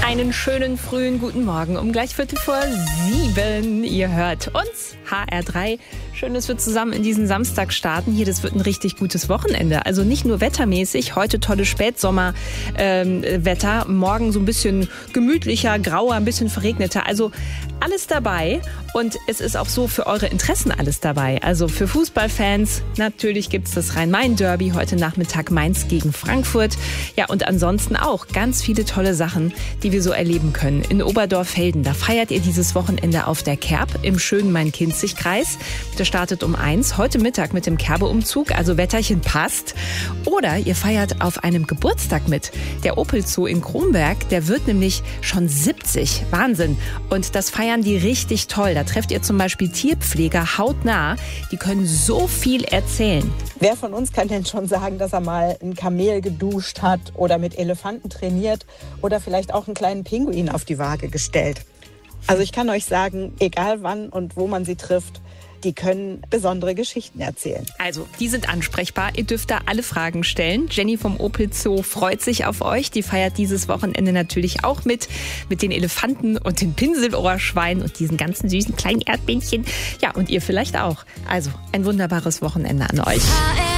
Einen schönen frühen guten Morgen um gleich 6:45. Ihr hört uns, HR3. Schön, dass wir zusammen in diesen Samstag starten. Hier, das wird ein richtig gutes Wochenende. Also nicht nur wettermäßig, heute tolles Spätsommerwetter, morgen so ein bisschen gemütlicher, grauer, ein bisschen verregneter. Also alles dabei und es ist auch so für eure Interessen alles dabei. Also für Fußballfans, natürlich gibt's das Rhein-Main-Derby, heute Nachmittag Mainz gegen Frankfurt. Ja, und ansonsten auch ganz viele tolle Sachen, die wir so erleben können. In Oberdorf-Felden, da feiert ihr dieses Wochenende auf der Kerb im schönen Main-Kinzig-Kreis. Der startet um 1, heute Mittag mit dem Kerbe-Umzug, also Wetterchen passt. Oder ihr feiert auf einem Geburtstag mit. Der Opel Zoo in Kronberg, der wird nämlich schon 70. Wahnsinn. Und das feiern die richtig toll. Da trefft ihr zum Beispiel Tierpfleger hautnah. Die können so viel erzählen. Wer von uns kann denn schon sagen, dass er mal ein Kamel geduscht hat oder mit Elefanten trainiert oder vielleicht auch einen kleinen Pinguin auf die Waage gestellt? Also ich kann euch sagen, egal wann und wo man sie trifft, die können besondere Geschichten erzählen. Also, die sind ansprechbar. Ihr dürft da alle Fragen stellen. Jenny vom Opel Zoo freut sich auf euch. Die feiert dieses Wochenende natürlich auch mit den Elefanten und den Pinselohrschweinen und diesen ganzen süßen kleinen Erdbähnchen. Ja, und ihr vielleicht auch. Also, ein wunderbares Wochenende an euch.